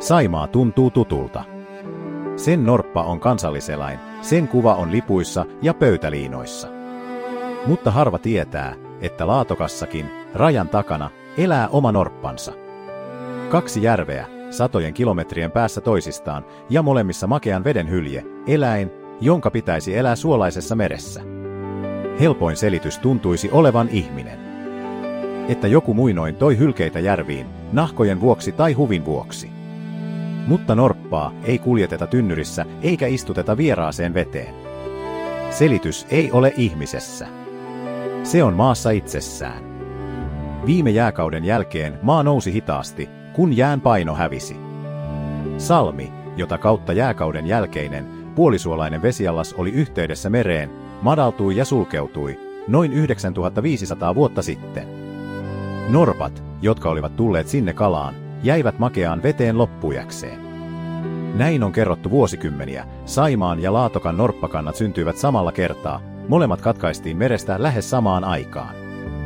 Saimaa tuntuu tutulta. Sen norppa on kansalliseläin, sen kuva on lipuissa ja pöytäliinoissa. Mutta harva tietää, että Laatokassakin, rajan takana, elää oma norppansa. 2 järveä, satojen kilometrien päässä toisistaan, ja molemmissa makean veden hylje, eläin, jonka pitäisi elää suolaisessa meressä. Helpoin selitys tuntuisi olevan ihminen. Että joku muinoin toi hylkeitä järviin, nahkojen vuoksi tai huvin vuoksi. Mutta norppaa ei kuljeteta tynnyrissä eikä istuteta vieraaseen veteen. Selitys ei ole ihmisessä. Se on maassa itsessään. Viime jääkauden jälkeen maa nousi hitaasti, kun jään paino hävisi. Salmi, jota kautta jääkauden jälkeinen, puolisuolainen vesiallas oli yhteydessä mereen, madaltui ja sulkeutui, noin 9500 vuotta sitten. Norpat, jotka olivat tulleet sinne kalaan, jäivät makeaan veteen loppujakseen. Näin on kerrottu vuosikymmeniä, Saimaan ja Laatokan norppakannat syntyivät samalla kertaa, molemmat katkaistiin merestä lähes samaan aikaan.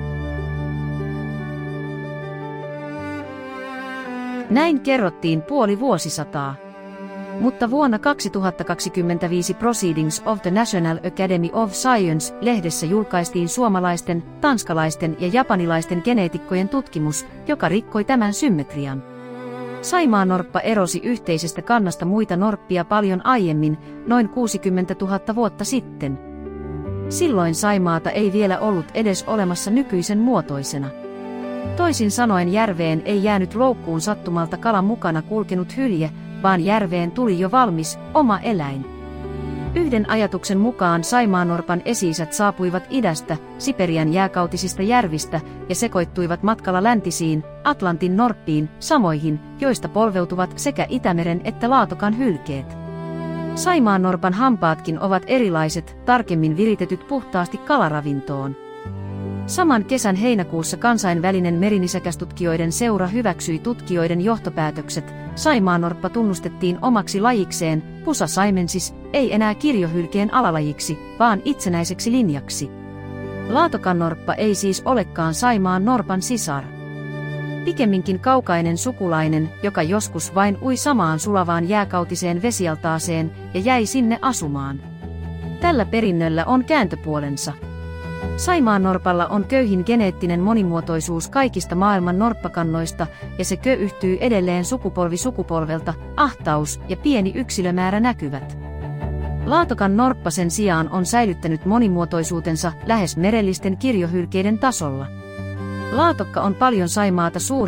Näin kerrottiin puoli vuosisataa. Mutta vuonna 2025 Proceedings of the National Academy of Science-lehdessä julkaistiin suomalaisten, tanskalaisten ja japanilaisten geneetikkojen tutkimus, joka rikkoi tämän symmetrian. Saimaannorppa erosi yhteisestä kannasta muita norppia paljon aiemmin, noin 60 000 vuotta sitten. Silloin Saimaata ei vielä ollut edes olemassa nykyisen muotoisena. Toisin sanoen järveen ei jäänyt loukkuun sattumalta kalan mukana kulkenut hylje, vaan järveen tuli jo valmis, oma eläin. Yhden ajatuksen mukaan Saimaannorpan esi-isät saapuivat idästä, Siperian jääkautisista järvistä ja sekoittuivat matkalla läntisiin, Atlantin norppiin, samoihin, joista polveutuvat sekä Itämeren että Laatokan hylkeet. Saimaannorpan hampaatkin ovat erilaiset, tarkemmin viritetyt puhtaasti kalaravintoon. Saman kesän heinäkuussa kansainvälinen merinisäkästutkijoiden seura hyväksyi tutkijoiden johtopäätökset. Saimaannorppa tunnustettiin omaksi lajikseen, Pusa saimensis, ei enää kirjohylkeen alalajiksi, vaan itsenäiseksi linjaksi. Laatokannorppa ei siis olekaan Saimaannorpan sisar. Pikemminkin kaukainen sukulainen, joka joskus vain ui samaan sulavaan jääkautiseen vesialtaaseen ja jäi sinne asumaan. Tällä perinnöllä on kääntöpuolensa. Saimaannorpalla on köyhin geneettinen monimuotoisuus kaikista maailman norppakannoista ja se köyhtyy edelleen sukupolvi sukupolvelta, ahtaus ja pieni yksilömäärä näkyvät. Laatokan norppa sen sijaan on säilyttänyt monimuotoisuutensa lähes merellisten kirjohylkeiden tasolla. Laatokka on paljon Saimaata suurempi